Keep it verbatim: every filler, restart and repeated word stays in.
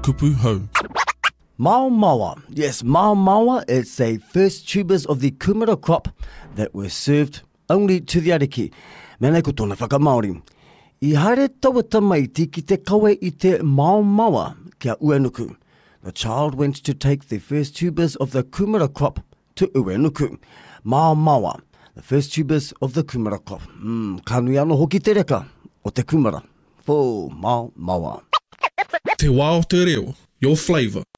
kupu hau. Mao Mawa. Yes, Mao Mawa is the first tubers of the kumara crop that were served only to the ariki. Mena ko tōna whakamaori. I haere taua tamaiti ki te kawe i te Mao Mawa kia Uenuku. The child went to take the first tubers of the kumara crop to Uenuku. Mao Mawa, the first tubers of the kumara crop. Mm, kanui ano hoki te reka o te kumara. Fō Mao Mawa. Te wā o te reo, your flavour.